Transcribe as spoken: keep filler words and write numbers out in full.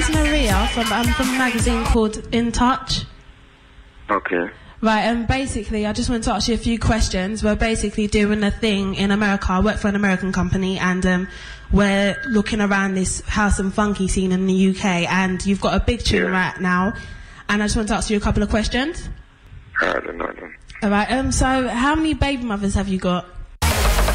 is Maria from um, from a magazine called In Touch. Okay. Right, and um, basically, I just wanted to ask you a few questions. We're basically doing a thing in America. I work for an American company, and um, we're looking around this house and funky scene in the U K, and you've got a big tune Yeah. right now, and I just wanted to ask you a couple of questions. I don't know. I don't. All right, um, so how many baby mothers have you got?